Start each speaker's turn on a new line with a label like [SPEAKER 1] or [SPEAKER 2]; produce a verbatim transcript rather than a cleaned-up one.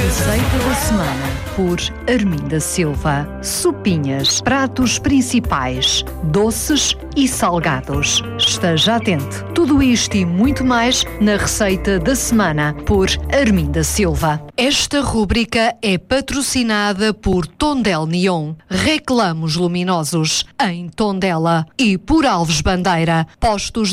[SPEAKER 1] Receita da semana por Arminda Silva. Sopinhas, pratos principais, doces e salgados. Esteja atento. Tudo isto e muito mais na Receita da semana por Arminda Silva. Esta rúbrica é patrocinada por Tondela Neon, Reclamos Luminosos em Tondela, e por Alves Bandeira, postos